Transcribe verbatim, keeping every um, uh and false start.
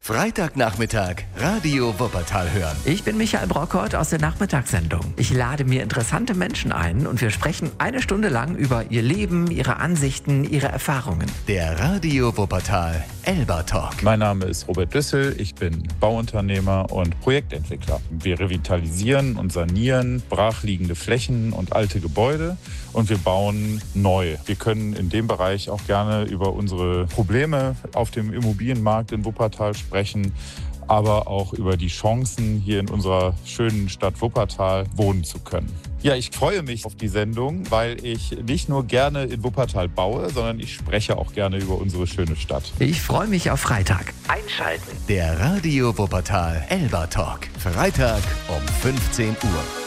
Freitagnachmittag, Radio Wuppertal hören. Ich bin Michael Brockert aus der Nachmittagssendung. Ich lade mir interessante Menschen ein und wir sprechen eine Stunde lang über ihr Leben, ihre Ansichten, ihre Erfahrungen. Der Radio Wuppertal Elba Talk. Mein Name ist Robert Düssel, ich bin Bauunternehmer und Projektentwickler. Wir revitalisieren und sanieren brachliegende Flächen und alte Gebäude und wir bauen neu. Wir können in dem Bereich auch gerne über unsere Probleme auf dem Immobilienmarkt in Wuppertal sprechen, aber auch über die Chancen, hier in unserer schönen Stadt Wuppertal wohnen zu können. Ja, ich freue mich auf die Sendung, weil ich nicht nur gerne in Wuppertal baue, sondern ich spreche auch gerne über unsere schöne Stadt. Ich freue mich auf Freitag. Einschalten. Der Radio Wuppertal Elba Talk. Freitag um fünfzehn Uhr.